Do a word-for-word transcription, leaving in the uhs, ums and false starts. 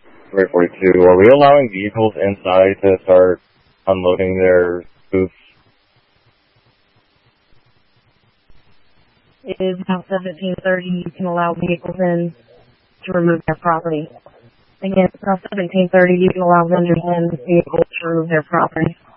three forty-two. Are we allowing vehicles inside to start unloading their booths? It is about seventeen thirty. You can allow vehicles in to remove their property. Again, it's about seventeen thirty. You can allow vendors in vehicles to remove their property.